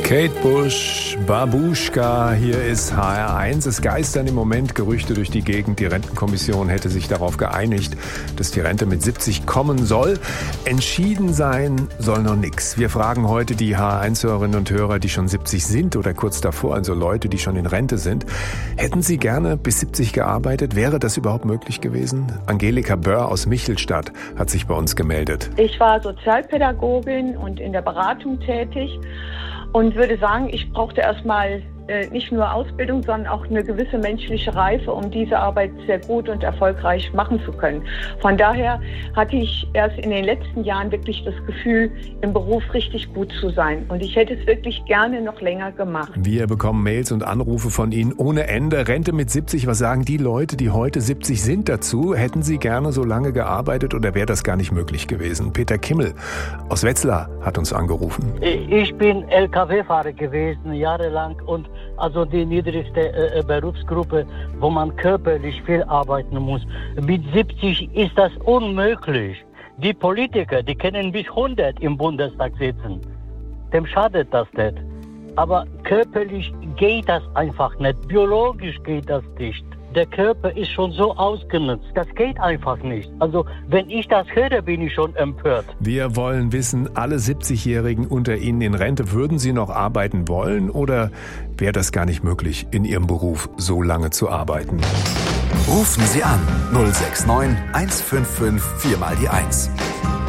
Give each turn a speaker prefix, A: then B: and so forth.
A: Kate Bush, Babuschka, hier ist HR1. Es geistern im Moment Gerüchte durch die Gegend. Die Rentenkommission hätte sich darauf geeinigt, dass die Rente mit 70 kommen soll. Entschieden sein soll noch nichts. Wir fragen heute die HR1-Hörerinnen und Hörer, die schon 70 sind oder kurz davor, also Leute, die schon in Rente sind. Hätten Sie gerne bis 70 gearbeitet? Wäre das überhaupt möglich gewesen? Angelika Böhr aus Michelstadt hat sich bei uns gemeldet.
B: Ich war Sozialpädagogin und in der Beratung tätig. Und würde sagen, ich brauchte erstmal nicht nur Ausbildung, sondern auch eine gewisse menschliche Reife, um diese Arbeit sehr gut und erfolgreich machen zu können. Von daher hatte ich erst in den letzten Jahren wirklich das Gefühl, im Beruf richtig gut zu sein. Und ich hätte es wirklich gerne noch länger gemacht.
A: Wir bekommen Mails und Anrufe von Ihnen ohne Ende. Rente mit 70, was sagen die Leute, die heute 70 sind dazu? Hätten Sie gerne so lange gearbeitet oder wäre das gar nicht möglich gewesen? Peter Kimmel aus Wetzlar hat uns angerufen.
C: Ich bin LKW-Fahrer gewesen, jahrelang, und also die niedrigste Berufsgruppe, wo man körperlich viel arbeiten muss. Mit 70 ist das unmöglich. Die Politiker, die können bis 100 im Bundestag sitzen. Dem schadet das nicht. Aber körperlich geht das einfach nicht. Biologisch geht das nicht. Der Körper ist schon so ausgenutzt. Das geht einfach nicht. Also, wenn ich das höre, bin ich schon empört.
A: Wir wollen wissen, alle 70-Jährigen unter Ihnen in Rente, würden Sie noch arbeiten wollen oder wäre das gar nicht möglich, in Ihrem Beruf so lange zu arbeiten?
D: Rufen Sie an 069 155 4x1.